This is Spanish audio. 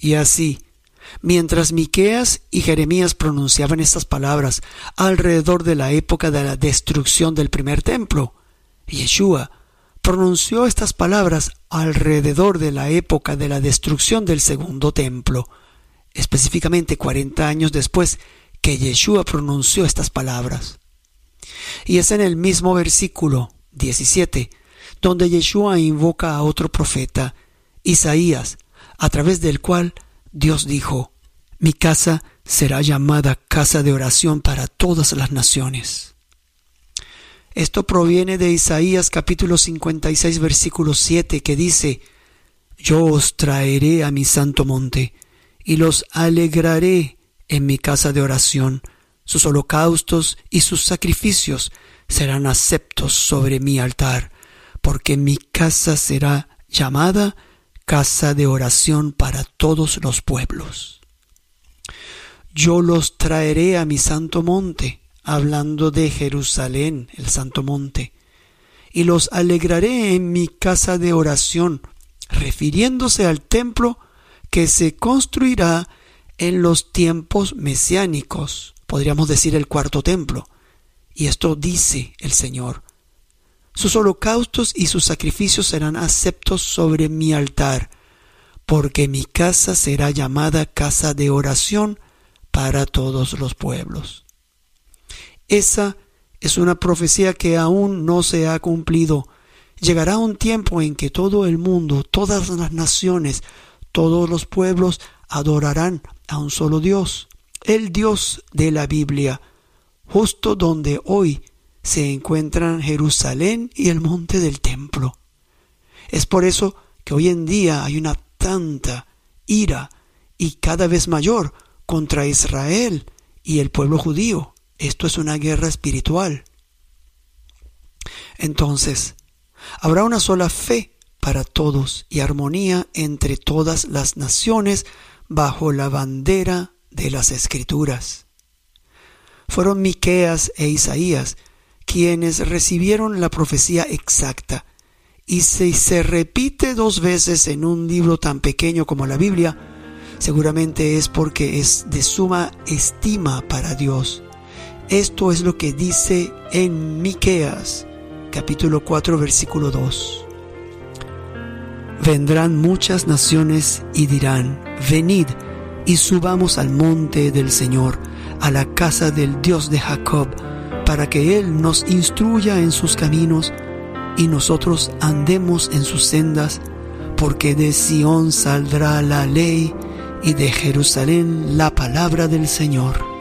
Y así, mientras Miqueas y Jeremías pronunciaban estas palabras alrededor de la época de la destrucción del primer templo, Yeshua pronunció estas palabras alrededor de la época de la destrucción del segundo templo, específicamente 40 años después que Yeshua pronunció estas palabras. Y es en el mismo versículo 17 donde Yeshua invoca a otro profeta, Isaías, a través del cual Dios dijo: mi casa será llamada casa de oración para todas las naciones. Esto proviene de Isaías capítulo 56 versículo 7, que dice: yo os traeré a mi santo monte y los alegraré en mi casa de oración. Sus holocaustos y sus sacrificios serán aceptos sobre mi altar, porque mi casa será llamada casa de oración para todos los pueblos. Yo los traeré a mi santo monte, hablando de Jerusalén, el santo monte, y los alegraré en mi casa de oración, refiriéndose al templo que se construirá en los tiempos mesiánicos, podríamos decir el cuarto templo. Y esto dice el Señor: sus holocaustos y sus sacrificios serán aceptos sobre mi altar, porque mi casa será llamada casa de oración para todos los pueblos. Esa es una profecía que aún no se ha cumplido. Llegará un tiempo en que todo el mundo, todas las naciones, todos los pueblos adorarán a un solo Dios, el Dios de la Biblia, justo donde hoy se encuentran Jerusalén y el monte del templo. Es por eso que hoy en día hay una tanta ira y cada vez mayor contra Israel y el pueblo judío. Esto es una guerra espiritual. Entonces, habrá una sola fe para todos y armonía entre todas las naciones bajo la bandera de las Escrituras. Fueron Miqueas e Isaías quienes recibieron la profecía exacta, y si se repite 2 veces en un libro tan pequeño como la Biblia, seguramente es porque es de suma estima para Dios. Esto es lo que dice en Miqueas, capítulo 4, versículo 2. Vendrán muchas naciones y dirán: venid y subamos al monte del Señor, a la casa del Dios de Jacob, para que Él nos instruya en sus caminos y nosotros andemos en sus sendas, porque de Sión saldrá la ley y de Jerusalén la palabra del Señor.